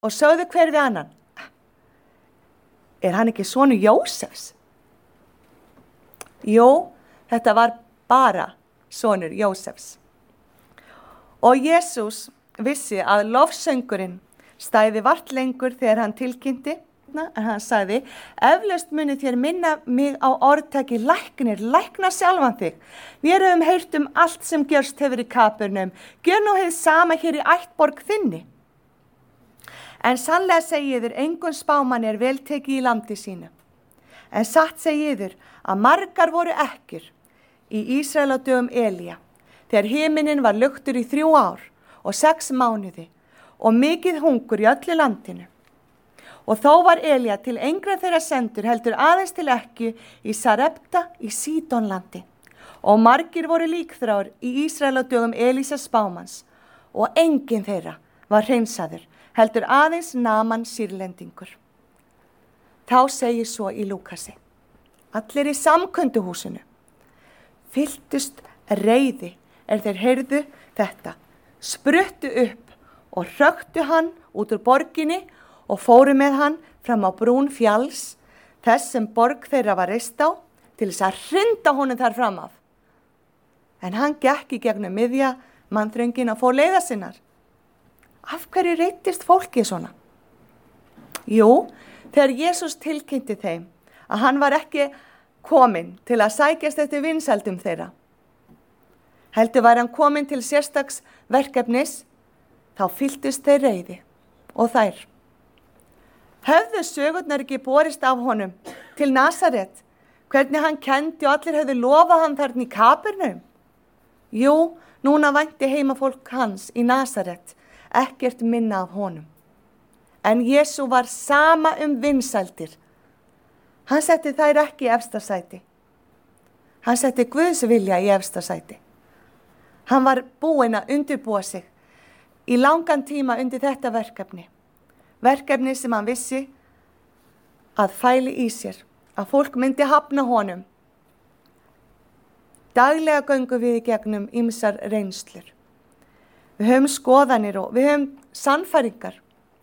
og sögðu hver við annan: Er hann ekki sonur Jósefs? Jú, þetta var bara sonur Jósefs. Og Jesús vissi að lofsöngurinn stæði vart lengur þegar hann tilkynnti, en hann sagði: Eflaust muni þér minna mig á orðtaki læknir, lækna sjálfan þig. Við höfum heyrt allt sem gerst hefur í Kapernum. Gjör nú hið sama hér í ættborg þinni. En sannlega segi yður, engum spámanni er vel tekið í landi sínu. En satt segi yður að margar voru ekkjur í Ísrael á dögum Elía, þegar himinin var luktur í 3 ár og 6 mánuði og mikið hungur í öllu landinu. Og þó var Elía til engra þeirra sendur, heldur aðeins til ekkju í Sarepta í Sídonlandi. Og margir voru líkþráir í Ísrael á dögum Elísa spámans, og enginn þeirra var hreinsaður, heldur aðeins Naman sýrlendingur. Þá segir svo í Lúkasi: Allir í samkunduhúsinu fylltust reiði þeir heyrðu þetta, spruttu upp og hröktu hann út úr borginni og fóru með hann fram á brún fjalls, þess sem borg þeirra var reist á, til þess að hrinda honum þar fram af. En hann gekk í gegnum miðja mannþröngina og fór leiða sinnar. Af hverju reiddist fólkið svona? Jú, þegar Jesús tilkynnti þeim að hann var ekki kominn til að sækjast eftir vinsældum þeirra, heldur var hann kominn til sérstaks verkefnis, þá fylltust þeir reiði og þær. Höfðu sögurnar ekki borist af honum til Nasaret, hvernig hann kenndi og allir höfðu lofað hann þarna í Kapernum? Jú, núna vænti heimafólk hans í Nasaret ekkert minna af honum. En Jesú var sama vinsældir. Hann setti þær ekki í efsta sæti. Hann setti Guðs vilja í efsta sæti. Hann var búinn að undirbúa sig í langan tíma undir þetta verkefni. Verkefni sem hann vissi að fæli í sér, að fólk myndi hafna honum. Daglega göngum við í gegnum ýmsar reynslur. Við höfum skoðanir og við höfum sannfæringar.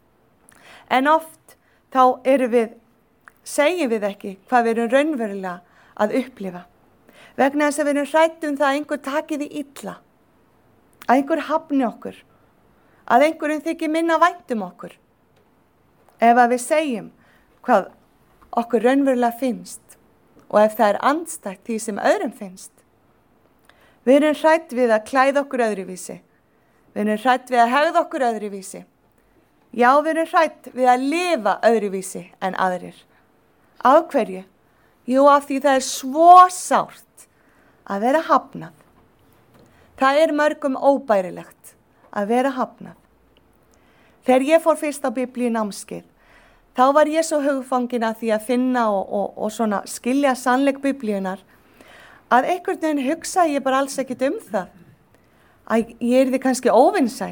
En oft þá segjum við ekki hvað við erum raunverulega að upplifa. Vegna þess að við erum hrædd það að einhver taki því illa, að einhver hafni okkur, að einhverjum þykir minna vænt okkur. Ef að við segjum hvað okkur raunverulega finnst og ef það er andstætt því sem öðrum finnst. Við erum hrædd við að klæða okkur öðruvísi. Við erum hrædd við að hegða okkur öðruvísi. Já, við erum hrædd við að lifa öðruvísi en aðrir. Af hverju? Jú, af því það er svo sárt að vera hafnað. Það er mörgum óbærilegt að vera hafnað. Þegar ég fór fyrst á Biblíunámskeið, þá var ég svo hugfangin að því að finna og svona skilja sannleik Biblíunar, að einhvern veginn hugsa ég bara alls ekkert það. Að ég yrði kannski óvinsæl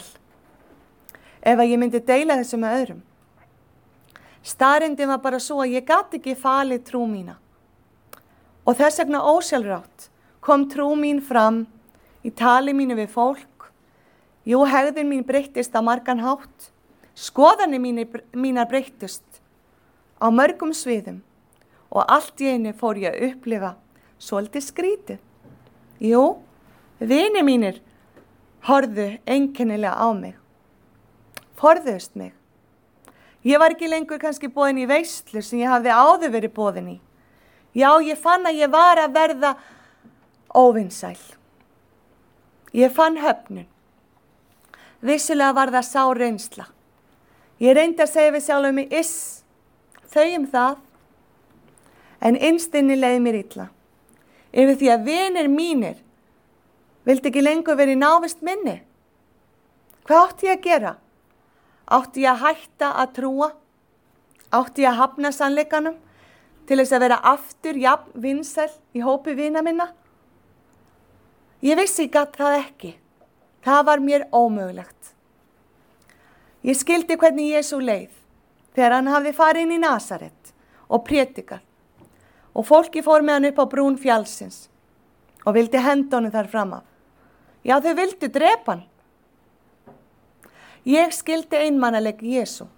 ef að ég myndi deila þessu með öðrum. Staðreyndin var bara svo að ég gat ekki falið trú mína. Og þess vegna ósjálfrátt kom trú mín fram í tali mínu við fólk. Jú, hegðun mín breyttist á margan hátt. Skoðanir mínar breyttust á mörgum sviðum og allt í einu fór ég að upplifa svolítið skrítið. Jú, vinir mínir horfðu einkennilega á mig. Forðuðust mig. Ég var ekki lengur kannski boðin í veislu sem ég hafði áður verið boðin í. Já, ég fann að ég var að verða óvinsæl. Ég fann höfnun. Vissulega var það sár reynsla. Ég reyndi að segja við sjálfum mig, þau það. En innst inni leið mér illa. Yfir því að vinir mínir vildi ekki lengur verið í návist minni. Hvað átti ég að gera? Átti ég að hætta að trúa? Átti ég að hafna sannleikanum til þess að vera aftur jafn vinsæl í hópi vina minna? Ég vissi gat það ekki. Það var mér ómögulegt. Ég skildi hvernig Jesú leið þegar hann hafði farið inn í Nasaret og prédikað. Og fólki fór með hann upp á brún fjallsins og vildi henda honum þar fram af. Já, þau vildu drepa hann. Ég skildi einmanaleg Jesú.